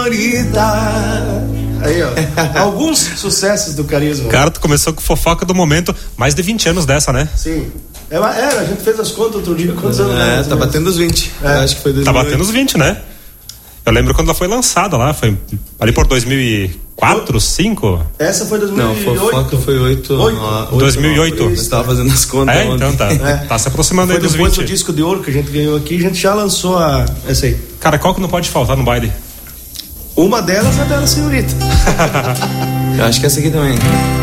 Aí, ó. Alguns sucessos do Carisma. Cara, tu começou com fofoca do momento, mais de 20 anos dessa, né? Sim. A gente fez as contas outro dia. Quantos anos? Tá batendo os 20. Acho que foi 2008. Tá batendo os 20, né? Eu lembro quando ela foi lançada lá, foi ali por 2004, 2005? Essa foi 2008. Não, fofoca foi 2008. Você tava fazendo as contas ontem. Então tá. Tá se aproximando aí dos 20. Depois do disco de ouro que a gente ganhou aqui, a gente já lançou essa aí. Cara, qual que não pode faltar no baile? Uma delas é a Bela Senhorita. Eu acho que essa aqui também.